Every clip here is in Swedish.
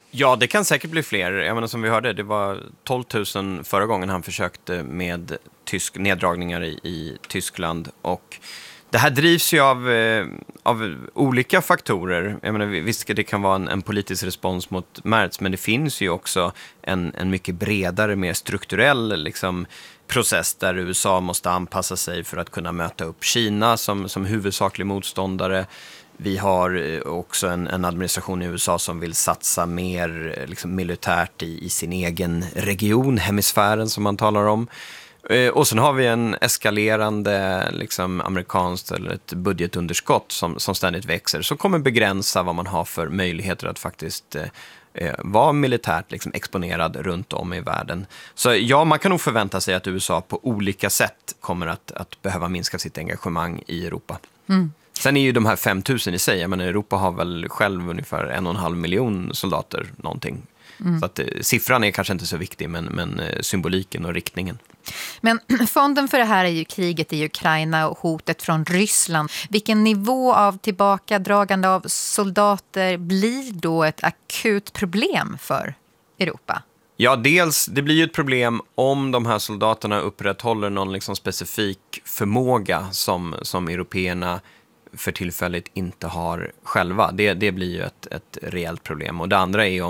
Ja, det kan säkert bli fler. Jag menar, som vi hörde, det var 12 000 förra gången han försökte med neddragningar i Tyskland. Och det här drivs ju av olika faktorer. Jag menar, visst, det kan vara en politisk respons mot Merz, men det finns ju också en mycket bredare, mer strukturell process där USA måste anpassa sig för att kunna möta upp Kina som huvudsaklig motståndare. Vi har också en administration i USA som vill satsa mer militärt i sin egen region, hemisfären som man talar om. Och sen har vi en eskalerande amerikanskt eller ett budgetunderskott som ständigt växer, som kommer begränsa vad man har för möjligheter att faktiskt vara militärt exponerad runt om i världen. Så ja, man kan nog förvänta sig att USA på olika sätt kommer att behöva minska sitt engagemang i Europa. Mm. Sen är ju de här 5 000 i sig, men Europa har väl själv ungefär 1,5 miljon soldater någonting. Så att siffran är kanske inte så viktig, men symboliken och riktningen. Men fonden för det här är ju kriget i Ukraina och hotet från Ryssland. Vilken nivå av tillbakadragande av soldater blir då ett akut problem för Europa? Ja, dels, det blir ju ett problem om de här soldaterna upprätthåller någon specifik förmåga som européerna för tillfället inte har själva. Det blir ju ett reellt problem. Och det andra är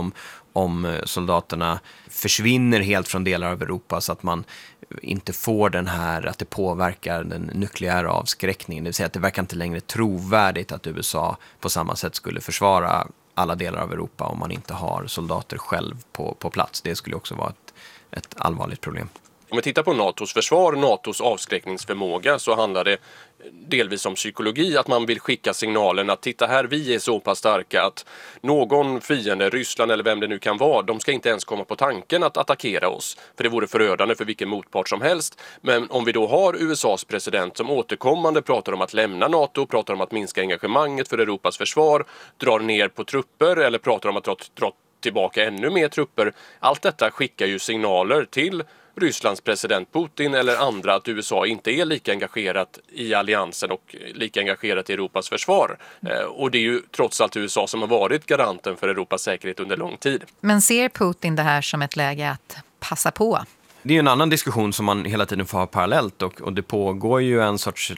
om soldaterna försvinner helt från delar av Europa så att man inte får den här, att det påverkar den nukleära avskräckningen. Det vill säga att det verkar inte längre trovärdigt att USA på samma sätt skulle försvara alla delar av Europa om man inte har soldater själv på plats. Det skulle också vara ett allvarligt problem. Om vi tittar på NATOs försvar, NATOs avskräckningsförmåga, så handlar det delvis om psykologi, att man vill skicka signalen att titta här, vi är så pass starka att någon fiende, Ryssland eller vem det nu kan vara, de ska inte ens komma på tanken att attackera oss, för det vore förödande för vilken motpart som helst. Men om vi då har USAs president som återkommande pratar om att lämna NATO, pratar om att minska engagemanget för Europas försvar, drar ner på trupper eller pratar om att dra tillbaka ännu mer trupper, allt detta skickar ju signaler till Rysslands president Putin eller andra att USA inte är lika engagerat i alliansen och lika engagerat i Europas försvar. Och det är ju trots allt USA som har varit garanten för Europas säkerhet under lång tid. Men ser Putin det här som ett läge att passa på? Det är ju en annan diskussion som man hela tiden får ha parallellt och det pågår ju en sorts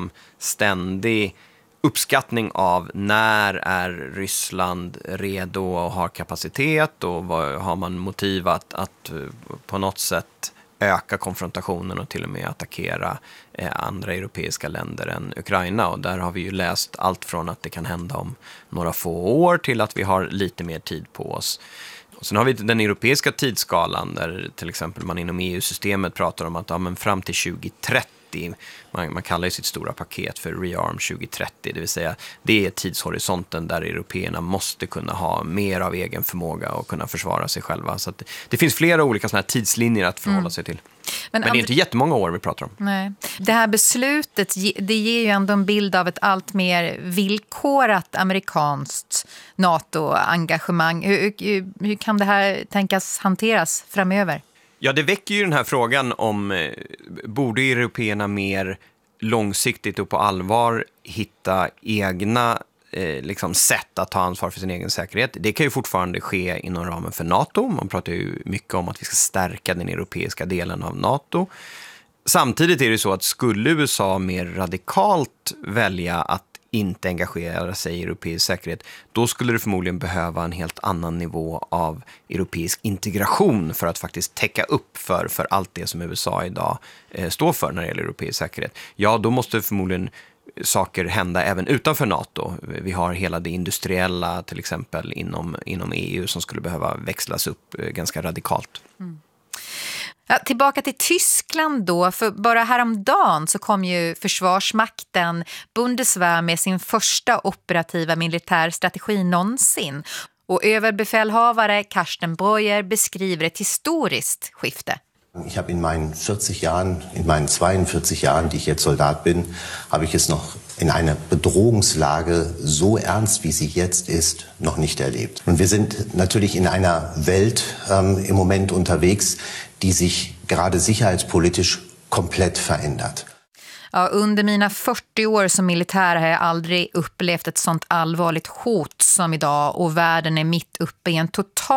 ständig uppskattning av när är Ryssland redo och har kapacitet och vad har man motiv att på något sätt öka konfrontationen och till och med attackera andra europeiska länder än Ukraina. Och där har vi ju läst allt från att det kan hända om några få år till att vi har lite mer tid på oss. Och sen har vi den europeiska tidsskalan där till exempel man inom EU-systemet pratar om att men fram till 2030, man kallar ju sitt stora paket för ReArm 2030, det vill säga det är tidshorisonten där européerna måste kunna ha mer av egen förmåga och kunna försvara sig själva. Så att det finns flera olika såna här tidslinjer att förhålla sig till. Men det är inte jättemånga år vi pratar om. Nej. Det här beslutet, det ger ju ändå en bild av ett allt mer villkorat amerikanskt NATO-engagemang. Hur kan det här tänkas hanteras framöver? Ja, det väcker ju den här frågan om borde européerna mer långsiktigt och på allvar hitta egna sätt att ta ansvar för sin egen säkerhet. Det kan ju fortfarande ske inom ramen för NATO. Man pratar ju mycket om att vi ska stärka den europeiska delen av NATO. Samtidigt är det så att skulle USA mer radikalt välja att inte engagera sig i europeisk säkerhet, då skulle det förmodligen behöva en helt annan nivå av europeisk integration för att faktiskt täcka upp för allt det som USA idag står för när det gäller europeisk säkerhet. Ja, då måste förmodligen saker hända även utanför NATO. Vi har hela det industriella till exempel inom EU som skulle behöva växlas upp ganska radikalt. Mm. Ja, tillbaka till Tyskland då, för bara häromdagen så kom ju försvarsmakten Bundeswehr med sin första operativa militärstrategi någonsin. Och överbefälhavare Carsten Breuer beskriver ett historiskt skifte. Ich habe in meinen 42 Jahren, die ich jetzt Soldat bin, habe ich es noch in einer Bedrohungslage so ernst, wie sie jetzt ist, noch nicht erlebt. Und wir sind natürlich in einer Welt im Moment unterwegs, die sich gerade sicherheitspolitisch komplett verändert. Ja, under mina 40 år som militär har jag aldrig upplevt ett sånt allvarligt hot som idag, och världen är mitt uppe i en total